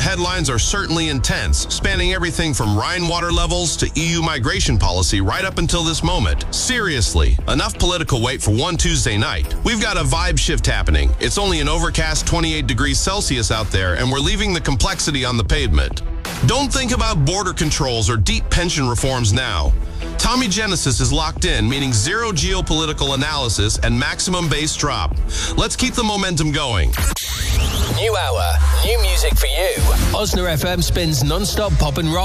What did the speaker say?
headlines are certainly intense, spanning everything from Rhine water levels to EU migration policy right up until this moment. Seriously, enough political weight for one Tuesday night. We've got a vibe shift happening. It's only an overcast 28 degrees Celsius out there, and we're leaving the complexity on the pavement. Don't think about border controls or deep pension reforms now. Tommy Genesis is locked in, meaning zero geopolitical analysis and maximum bass drop. Let's keep the momentum going. New hour, new music for you. Osna FM spins non-stop pop and rock.